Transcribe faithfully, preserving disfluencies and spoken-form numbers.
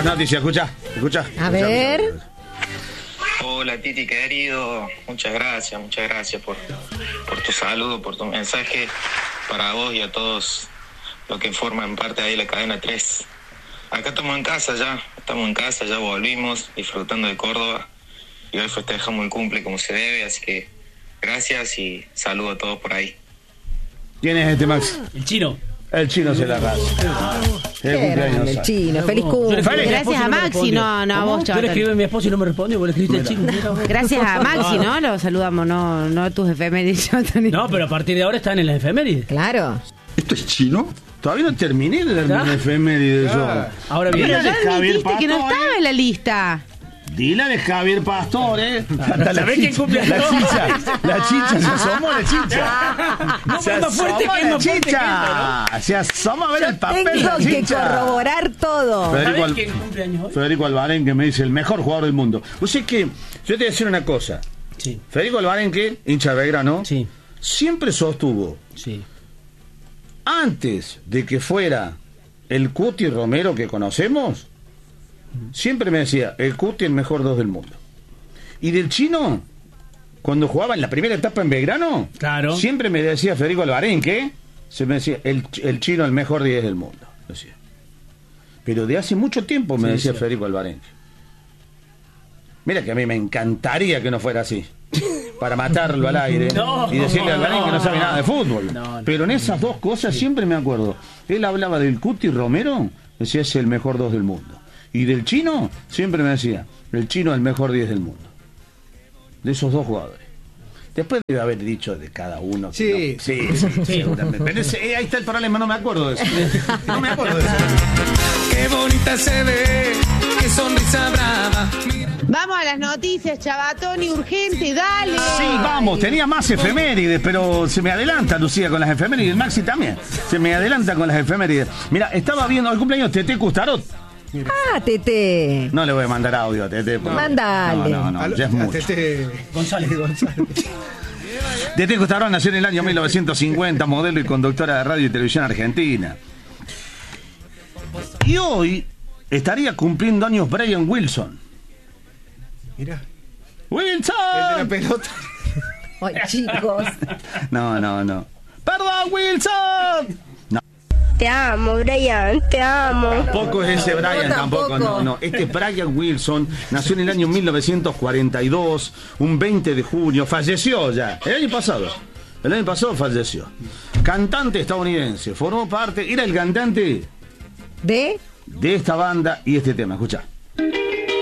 las noticias, escucha, escucha. A escucha, ver. escucha, escucha. Hola Titi querido, muchas gracias, muchas gracias por, por tu saludo, por tu mensaje para vos y a todos los que forman parte de ahí de la cadena tres. Acá estamos en casa ya, estamos en casa, ya volvimos disfrutando de Córdoba y hoy festejamos el cumple como se debe, así que gracias y saludo a todos por ahí. ¿Quién es este, Max? El chino. El chino se la raza. Qué grande el chino, feliz cumple. Gracias a Maxi, no, no a vos, Yo le chaval. escribí a mi esposo y no me respondió, vos le escribiste al chino. Gracias a Maxi, ¿no? Lo saludamos, no, no a tus efemérides. No, pero a partir de ahora están en las efemérides. Claro. ¿Esto es chino? Todavía no terminé de darme una efeméride yo. Ahora Pero bien. ya admitiste que no estaba en la lista. Dila de Javier Pastor, ¿eh? ¿Sabés quién cumple La años? chicha, la chicha, se asomó la chicha. No, Se es más fuerte asomó que es la más fuerte que chicha. Se asoma a ver el papel de Tengo la que chicha. corroborar todo. Federico, ¿Sabés Al- quién cumple años hoy? Federico Alvarenque me dice el mejor jugador del mundo. O sea que, yo te voy a decir una cosa. Sí, Federico Alvarenque, hincha de Belgrano, sí, siempre sostuvo, sí. antes de que fuera el Cuti Romero que conocemos, siempre me decía, el Cuti el mejor dos del mundo. Y del chino, cuando jugaba en la primera etapa en Belgrano, Claro. siempre me decía Federico Alvarenque, se me decía, el, el chino el mejor diez del mundo. Decía. Pero de hace mucho tiempo me Sí, decía sí. Federico Alvarenque. Mira que a mí me encantaría que no fuera así. Para matarlo al aire No, y decirle a Alvarenque que no sabe no. nada de fútbol. No, no. Pero en esas dos cosas siempre me acuerdo. Él hablaba del Cuti Romero, decía es el mejor dos del mundo. Y del chino, siempre me decía, el chino el mejor diez del mundo. De esos dos jugadores. Después debe haber dicho de cada uno. que Sí. no. sí, sí, Sí. seguramente. Pero ese- eh, ahí está el problema, no me acuerdo de eso. No me acuerdo de eso. Qué bonita se ve, qué sonrisa brava. Vamos a las noticias, Chabatoni, urgente, dale. Sí, vamos, tenía más efemérides, pero se me adelanta Lucía con las efemérides, Maxi también. Se me adelanta con las efemérides. Mira, estaba viendo el cumpleaños de Tete Custarot. Ah, Tete. No le voy a mandar audio a Tete. porque- Mandale. No, no, no, Al- ya es a mucho. Tete González. Tete Custarot nació en el año mil novecientos cincuenta, modelo y conductora de radio y televisión argentina. Y hoy estaría cumpliendo años Brian Wilson. Mirá, el de la ¡Wilson! pelota. Ay, chicos. No, no, no. ¡Perdón, Wilson! No, Te amo, Brian, te amo. tampoco es ese Brian, No, tampoco, tampoco. no, no. Este es Brian Wilson, nació en el año mil novecientos cuarenta y dos, un veinte de junio, falleció ya, el año pasado. El año pasado falleció. Cantante estadounidense, formó parte, era el cantante ¿De? de esta banda y este tema, escucha.